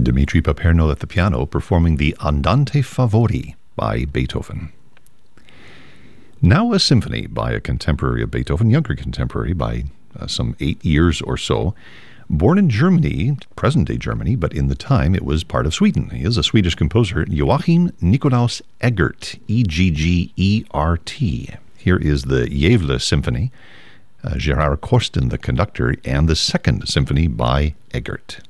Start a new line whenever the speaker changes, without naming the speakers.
Dimitri Paperno at the piano performing the Andante Favori by Beethoven. Now a symphony by a contemporary of Beethoven, younger contemporary by some 8 years or so. Born in Germany, present-day Germany, but in the time it was part of Sweden. He is a Swedish composer, Joachim Nikolaus Eggert, Eggert. Here is the Gävle Symphony, Gerard Korsten, the conductor, and the second symphony by Eggert.